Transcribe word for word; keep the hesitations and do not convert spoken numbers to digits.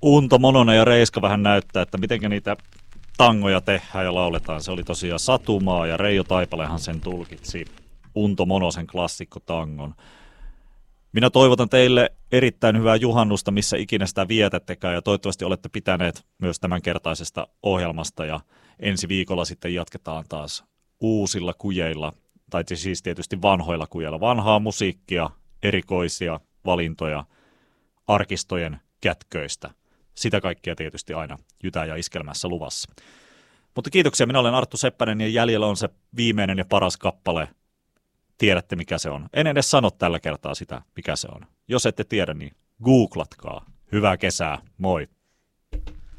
Unto Mononen ja Reiska vähän näyttää, että miten niitä tangoja tehdään ja lauletaan. Se oli tosiaan Satumaa ja Reijo Taipalehan sen tulkitsi Unto Monosen klassikkotangon. Minä toivotan teille erittäin hyvää juhannusta, missä ikinä sitä vietättekään, ja toivottavasti olette pitäneet myös tämänkertaisesta ohjelmasta, ja ensi viikolla sitten jatketaan taas uusilla kujeilla, tai siis tietysti vanhoilla kujeilla. Vanhaa musiikkia, erikoisia valintoja, arkistojen kätköistä. Sitä kaikkea tietysti aina Jytä ja Iskelmässä luvassa. Mutta kiitoksia, minä olen Arttu Seppänen, ja jäljellä on se viimeinen ja paras kappale. Tiedätte, mikä se on. En edes sano tällä kertaa sitä, mikä se on. Jos ette tiedä, niin googlatkaa. Hyvää kesää. Moi.